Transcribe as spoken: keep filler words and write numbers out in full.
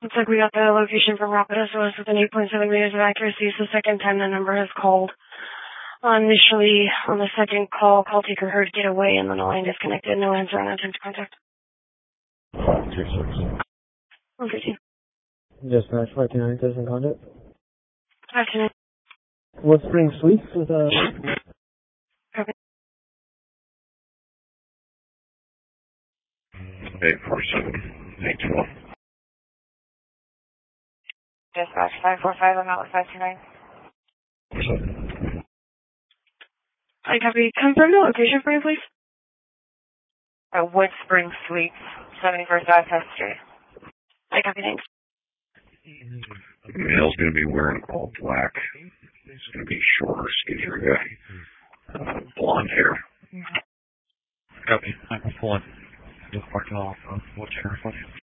Looks like we got the location from Rapid S O S within eight point seven meters of accuracy. It's the second time the number has called. Uh, initially, on the second call, call taker heard get away and then the line disconnected. No answer on attempt to contact. Two sixteen. one fifteen. Dispatch five two nine, citizen contact. five two nine. What Spring Suites with uh Copy. eight four seven, eight twelve. Dispatch five four five, I'm out with five two nine. I copy. Confirm the location for you, please. Uh, Wood Spring Suites, seventy-first Ave, Street. I copy, thanks. The male's going to be wearing all black. He's going to be shorter, skinnier guy. Uh, blonde hair. Copy. I'm pulling. Just parking off. What's your